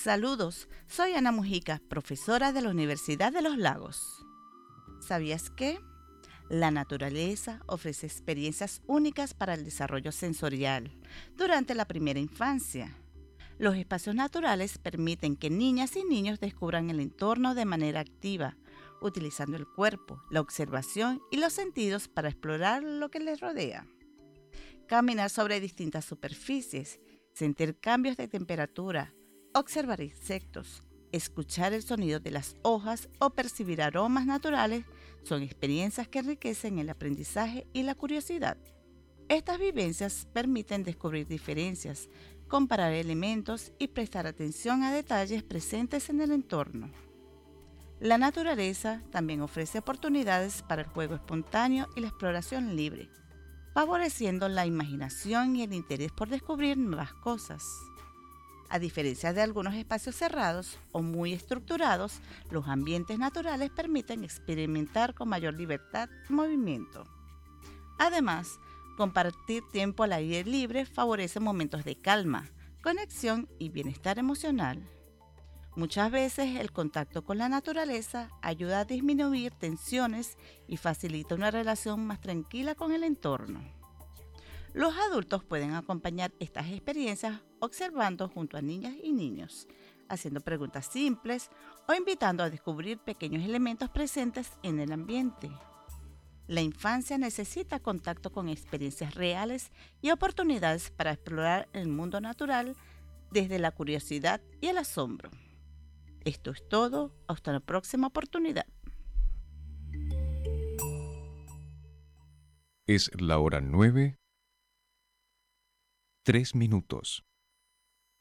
Saludos, soy Ana Mujica, profesora de la Universidad de los Lagos. ¿Sabías que? La naturaleza ofrece experiencias únicas para el desarrollo sensorial durante la primera infancia. Los espacios naturales permiten que niñas y niños descubran el entorno de manera activa, utilizando el cuerpo, la observación y los sentidos para explorar lo que les rodea. Caminar sobre distintas superficies, sentir cambios de temperatura, observar insectos, escuchar el sonido de las hojas o percibir aromas naturales son experiencias que enriquecen el aprendizaje y la curiosidad. Estas vivencias permiten descubrir diferencias, comparar elementos y prestar atención a detalles presentes en el entorno. La naturaleza también ofrece oportunidades para el juego espontáneo y la exploración libre, favoreciendo la imaginación y el interés por descubrir nuevas cosas. A diferencia de algunos espacios cerrados o muy estructurados, los ambientes naturales permiten experimentar con mayor libertad y movimiento. Además, compartir tiempo al aire libre favorece momentos de calma, conexión y bienestar emocional. Muchas veces el contacto con la naturaleza ayuda a disminuir tensiones y facilita una relación más tranquila con el entorno. Los adultos pueden acompañar estas experiencias observando junto a niñas y niños, haciendo preguntas simples o invitando a descubrir pequeños elementos presentes en el ambiente. La infancia necesita contacto con experiencias reales y oportunidades para explorar el mundo natural desde la curiosidad y el asombro. Esto es todo, hasta la próxima oportunidad. Es la hora 9:03.